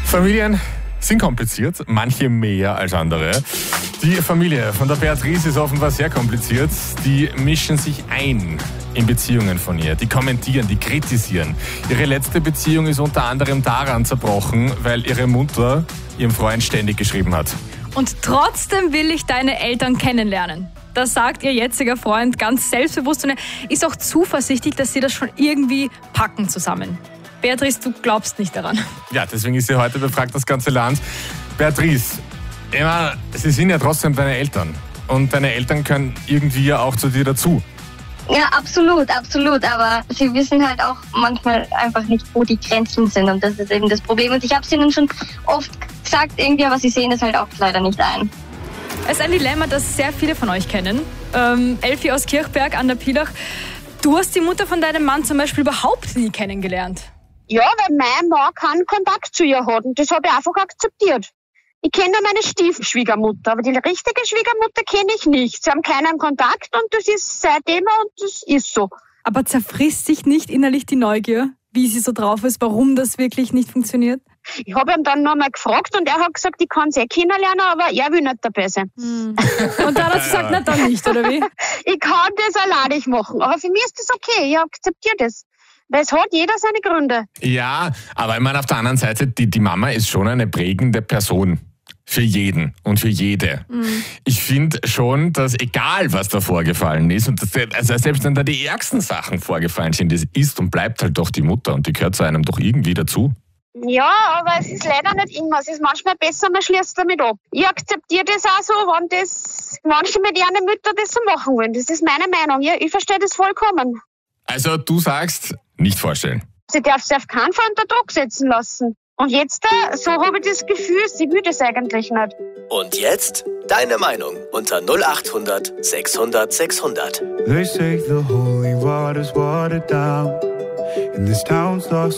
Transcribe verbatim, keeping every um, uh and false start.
Familien sind kompliziert, manche mehr als andere. Die Familie von der Beatrice ist offenbar sehr kompliziert. Die mischen sich ein in Beziehungen von ihr. Die kommentieren, die kritisieren. Ihre letzte Beziehung ist unter anderem daran zerbrochen, weil ihre Mutter ihrem Freund ständig geschrieben hat. Und trotzdem will ich deine Eltern kennenlernen. Das sagt ihr jetziger Freund ganz selbstbewusst und er ist auch zuversichtlich, dass sie das schon irgendwie packen zusammen. Beatrice, du glaubst nicht daran. Ja, deswegen ist sie heute befragt, das ganze Land. Beatrice, Emma, sie sind ja trotzdem deine Eltern. Und deine Eltern können irgendwie ja auch zu dir dazu. Ja, absolut, absolut. Aber sie wissen halt auch manchmal einfach nicht, wo die Grenzen sind. Und das ist eben das Problem. Und ich habe es ihnen schon oft gesagt, irgendwie, aber sie sehen es halt auch leider nicht ein. Es ist ein Dilemma, das sehr viele von euch kennen. Ähm, Elfi aus Kirchberg an der Pilach. Du hast die Mutter von deinem Mann zum Beispiel überhaupt nie kennengelernt. Ja, weil mein Mann keinen Kontakt zu ihr hat und das habe ich einfach akzeptiert. Ich kenne meine Stiefschwiegermutter, aber die richtige Schwiegermutter kenne ich nicht. Sie haben keinen Kontakt und das ist seitdem und das ist so. Aber zerfrisst sich nicht innerlich die Neugier, wie sie so drauf ist, warum das wirklich nicht funktioniert? Ich habe ihn dann nochmal gefragt und er hat gesagt, ich kann sie eh kennenlernen, aber er will nicht dabei sein. Hm. Und dann hat sie gesagt, na dann nicht, oder wie? Ich kann das alleine nicht machen, aber für mich ist das okay, ich akzeptiere das. Weil es hat jeder seine Gründe. Ja, aber ich meine auf der anderen Seite, die, die Mama ist schon eine prägende Person. Für jeden und für jede. Mhm. Ich finde schon, dass egal was da vorgefallen ist, und das, also selbst wenn da die ärgsten Sachen vorgefallen sind, das ist und bleibt halt doch die Mutter und die gehört zu einem doch irgendwie dazu. Ja, aber es ist leider nicht immer. Es ist manchmal besser, man schließt damit ab. Ich akzeptiere das auch so, wenn das manche mit ihren Müttern das so machen wollen. Das ist meine Meinung. Ja, ich verstehe das vollkommen. Also du sagst, nicht vorstellen. Sie darf sich auf keinen Fall unter Druck setzen lassen. Und jetzt, so habe ich das Gefühl, sie will das eigentlich nicht. Und jetzt deine Meinung unter null acht hundert sechshundert sechshundert. They say the holy water's watered down and this town's lost